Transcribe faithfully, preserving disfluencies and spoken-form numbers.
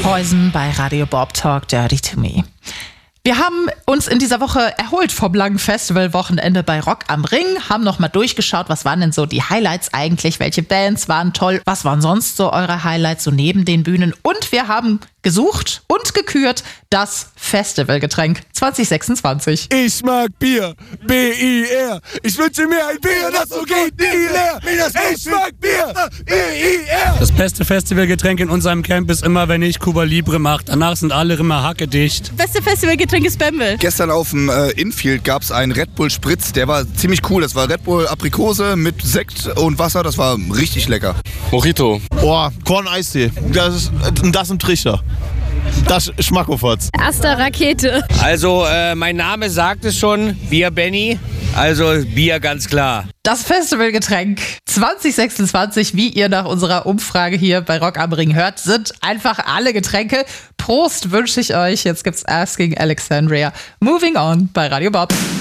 Poison bei Radio Bob Talk Dirty to Me. Wir haben uns in dieser Woche erholt vom langen Festivalwochenende bei Rock am Ring, haben nochmal durchgeschaut, was waren denn so die Highlights eigentlich, welche Bands waren toll, was waren sonst so eure Highlights so neben den Bühnen, und wir haben gesucht und gekürt das Festivalgetränk zwanzig sechsundzwanzig. Ich mag Bier, B I R. Ich wünsche mir ein Bier, das so geht nie leer. Ich mag Bier, B I R. Das beste Festivalgetränk in unserem Camp ist immer, wenn ich Cuba Libre mache. Danach sind alle immer hackedicht. Beste Festivalgetränk ist Bamble. Gestern auf dem äh, Infield gab es einen Red Bull Spritz, der war ziemlich cool. Das war Red Bull Aprikose mit Sekt und Wasser, das war richtig lecker. Mojito. Boah, Korn-Eistee. Das ist das im Trichter. Das Schmackofotz. Erste Rakete. Also, äh, mein Name sagt es schon, Bier Benny, also Bier ganz klar. Das Festivalgetränk zwanzig sechsundzwanzig, wie ihr nach unserer Umfrage hier bei Rock am Ring hört, sind einfach alle Getränke. Prost wünsche ich euch. Jetzt gibt's Asking Alexandria. Moving on bei Radio Bob.